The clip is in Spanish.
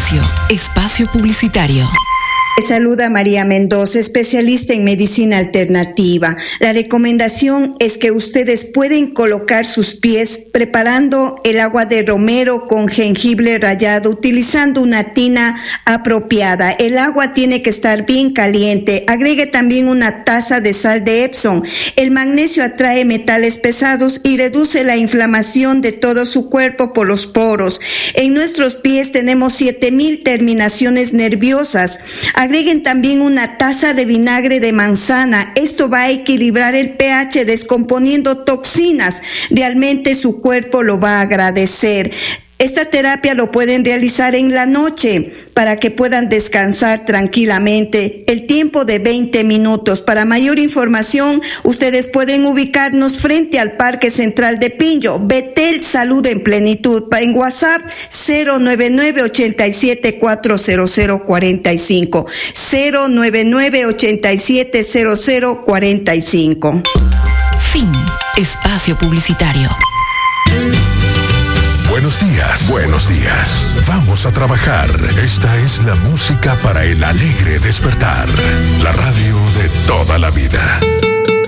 inicio, espacio publicitario. Saluda María Mendoza, especialista en medicina alternativa. La recomendación es que ustedes pueden colocar sus pies preparando el agua de romero con jengibre rallado, utilizando una tina apropiada. El agua tiene que estar bien caliente. Agregue también una taza de sal de Epsom. El magnesio atrae metales pesados y reduce la inflamación de todo su cuerpo por los poros. En nuestros pies tenemos 7,000 terminaciones nerviosas. Agreguen también una taza de vinagre de manzana. Esto va a equilibrar el pH descomponiendo toxinas. Realmente su cuerpo lo va a agradecer. Esta terapia lo pueden realizar en la noche para que puedan descansar tranquilamente. El tiempo de 20 minutos. Para mayor información, ustedes pueden ubicarnos frente al Parque Central de Pinjo. Betel Salud en Plenitud. En WhatsApp 099-87-40045. 099-87-0045. Fin. Espacio publicitario. Buenos días, buenos días. Vamos a trabajar. Esta es la música para el alegre despertar. La radio de toda la vida.